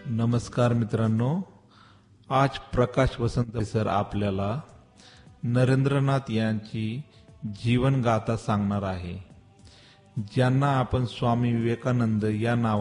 नमस्कार मित्रांनो, आज प्रकाश वसंत सर आपल्याला नरेंद्रनाथ यांची जीवनगाथा सांगणार आहे, ज्यांना आपण स्वामी विवेकानंद या नावाने